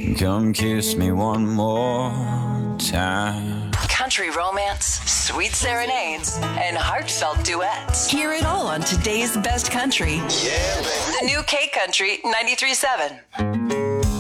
Come kiss me one more time. Country romance, sweet serenades, and heartfelt duets. Hear it all on today's best country. Yeah, baby. The new K Country 93.7.